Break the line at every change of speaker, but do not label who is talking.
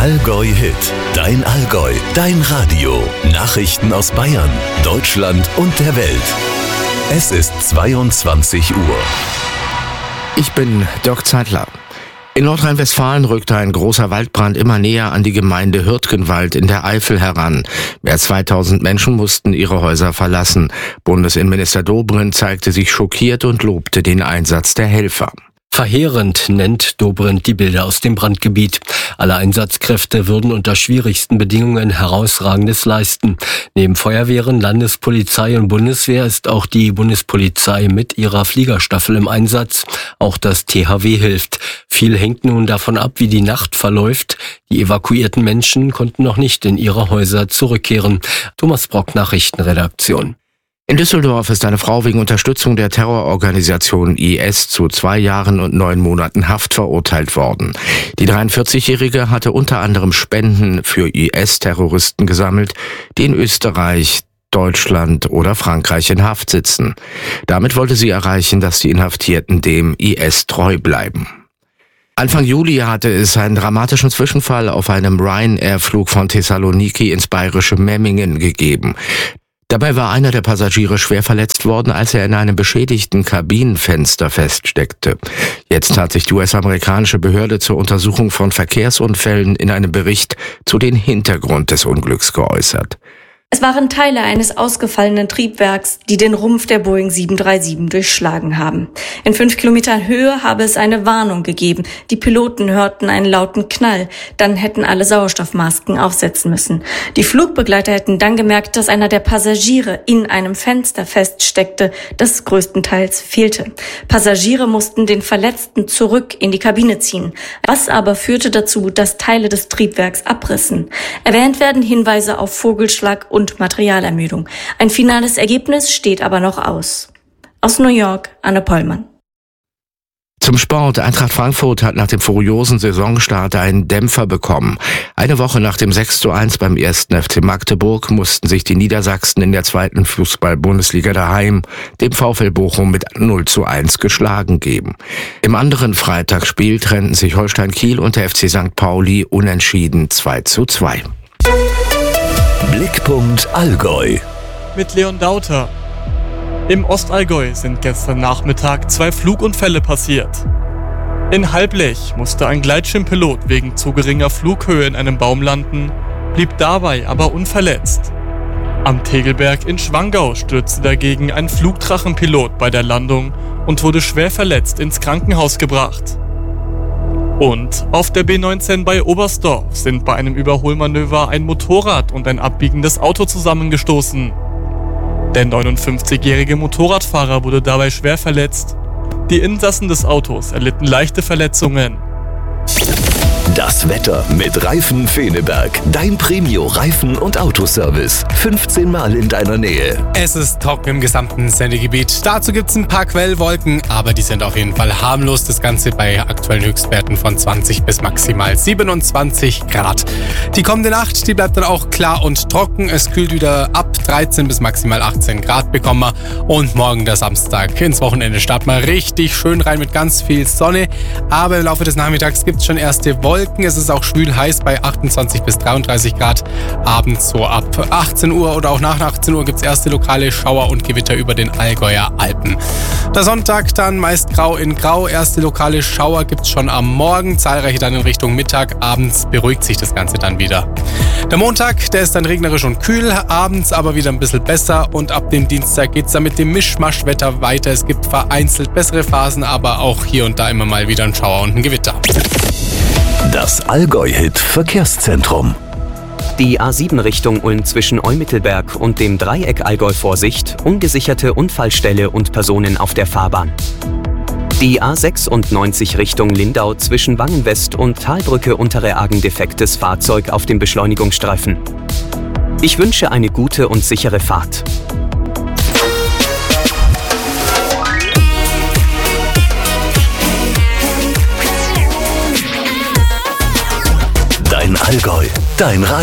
Allgäu Hit, dein Allgäu, dein Radio. Nachrichten aus Bayern, Deutschland und der Welt. Es ist 22 Uhr.
Ich bin Dirk Zeitler. In Nordrhein-Westfalen rückte ein großer Waldbrand immer näher an die Gemeinde Hürtgenwald in der Eifel heran. Mehr als 2000 Menschen mussten ihre Häuser verlassen. Bundesinnenminister Dobrindt zeigte sich schockiert und lobte den Einsatz der Helfer.
Verheerend nennt Dobrindt die Bilder aus dem Brandgebiet. Alle Einsatzkräfte würden unter schwierigsten Bedingungen Herausragendes leisten. Neben Feuerwehren, Landespolizei und Bundeswehr ist auch die Bundespolizei mit ihrer Fliegerstaffel im Einsatz. Auch das THW hilft. Viel hängt nun davon ab, wie die Nacht verläuft. Die evakuierten Menschen konnten noch nicht in ihre Häuser zurückkehren. Thomas Brock, Nachrichtenredaktion.
In Düsseldorf ist eine Frau wegen Unterstützung der Terrororganisation IS zu 2 Jahren und 9 Monaten Haft verurteilt worden. Die 43-Jährige hatte unter anderem Spenden für IS-Terroristen gesammelt, die in Österreich, Deutschland oder Frankreich in Haft sitzen. Damit wollte sie erreichen, dass die Inhaftierten dem IS treu bleiben. Anfang Juli hatte es einen dramatischen Zwischenfall auf einem Ryanair-Flug von Thessaloniki ins bayerische Memmingen gegeben. Dabei war einer der Passagiere schwer verletzt worden, als er in einem beschädigten Kabinenfenster feststeckte. Jetzt hat sich die US-amerikanische Behörde zur Untersuchung von Verkehrsunfällen in einem Bericht zu den Hintergrund des Unglücks geäußert.
Es waren Teile eines ausgefallenen Triebwerks, die den Rumpf der Boeing 737 durchschlagen haben. In 5 Kilometern Höhe habe es eine Warnung gegeben. Die Piloten hörten einen lauten Knall. Dann hätten alle Sauerstoffmasken aufsetzen müssen. Die Flugbegleiter hätten dann gemerkt, dass einer der Passagiere in einem Fenster feststeckte, das größtenteils fehlte. Passagiere mussten den Verletzten zurück in die Kabine ziehen. Was aber führte dazu, dass Teile des Triebwerks abrissen. Erwähnt werden Hinweise auf Vogelschlag und Materialermüdung. Ein finales Ergebnis steht aber noch aus. Aus New York, Anne Pollmann.
Zum Sport. Eintracht Frankfurt hat nach dem furiosen Saisonstart einen Dämpfer bekommen. Eine Woche nach dem 6:1 beim 1. FC Magdeburg mussten sich die Niedersachsen in der 2. Fußball-Bundesliga daheim dem VfL Bochum mit 0:1 geschlagen geben. Im anderen Freitagsspiel trennten sich Holstein Kiel und der FC St. Pauli unentschieden 2:2.
Blickpunkt Allgäu.
Mit Leon Dauter. Im Ostallgäu sind gestern Nachmittag 2 Flugunfälle passiert. In Halblech musste ein Gleitschirmpilot wegen zu geringer Flughöhe in einem Baum landen, blieb dabei aber unverletzt. Am Tegelberg in Schwangau stürzte dagegen ein Flugdrachenpilot bei der Landung und wurde schwer verletzt ins Krankenhaus gebracht. Und auf der B19 bei Oberstdorf sind bei einem Überholmanöver ein Motorrad und ein abbiegendes Auto zusammengestoßen. Der 59-jährige Motorradfahrer wurde dabei schwer verletzt. Die Insassen des Autos erlitten leichte Verletzungen.
Das Wetter mit Reifen Feneberg. Dein Premio-Reifen- und Autoservice. 15 Mal in deiner Nähe.
Es ist trocken im gesamten Sendegebiet. Dazu gibt es ein paar Quellwolken, aber die sind auf jeden Fall harmlos. Das Ganze bei aktuellen Höchstwerten von 20 bis maximal 27 Grad. Die kommende Nacht, die bleibt dann auch klar und trocken. Es kühlt wieder ab 13 bis maximal 18 Grad bekommen wir. Und morgen der Samstag ins Wochenende starten wir richtig schön rein mit ganz viel Sonne. Aber im Laufe des Nachmittags gibt es schon erste Wolken. Es ist auch schwül heiß bei 28 bis 33 Grad. Abends so ab 18 Uhr oder auch nach 18 Uhr gibt es erste lokale Schauer und Gewitter über den Allgäuer Alpen. Der Sonntag dann meist grau in grau. Erste lokale Schauer gibt es schon am Morgen. Zahlreiche dann in Richtung Mittag. Abends beruhigt sich das Ganze dann wieder. Der Montag, der ist dann regnerisch und kühl. Abends aber wieder ein bisschen besser. Und ab dem Dienstag geht es dann mit dem Mischmaschwetter weiter. Es gibt vereinzelt bessere Phasen, aber auch hier und da immer mal wieder ein Schauer und ein Gewitter.
Das Allgäu-Hit Verkehrszentrum.
Die A7 Richtung Ulm zwischen Eumittelberg und dem Dreieck Allgäu Vorsicht, ungesicherte Unfallstelle und Personen auf der Fahrbahn. Die A96 Richtung Lindau zwischen Wangen-West und Talbrücke Untere Argen defektes Fahrzeug auf dem Beschleunigungsstreifen. Ich wünsche eine gute und sichere Fahrt.
Dein Allgäu, dein Radio.